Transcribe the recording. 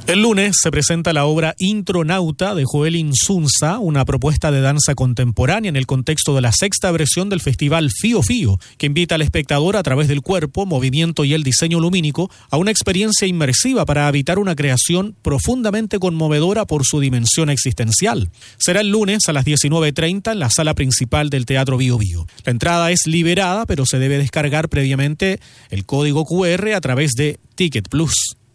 El lunes se presenta la obra Intronauta de Joel Insunza, una propuesta de danza contemporánea en el contexto de la sexta versión del festival Fío Fío, que invita al espectador a través del cuerpo, movimiento y el diseño lumínico a una experiencia inmersiva para habitar una creación profundamente conmovedora por su dimensión existencial. Será el lunes a las 19:30 en la sala principal del Teatro Bío Bío. La entrada es liberada, pero se debe descargar previamente el código QR a través de Ticket Plus.